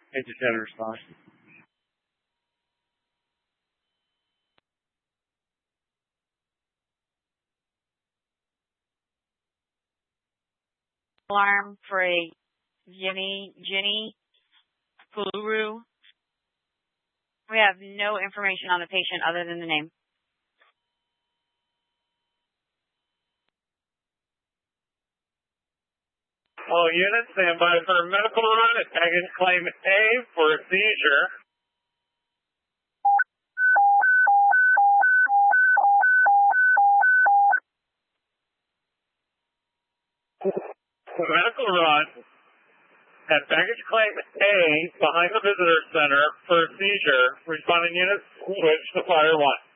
I just had a response. Alarm for a Ginny Fuluru. We have no information on the patient other than the name. All units, stand by for a medical run at baggage claim A for a seizure. Medical run at baggage claim A behind the visitor center for a seizure. Responding units switch to fire 1.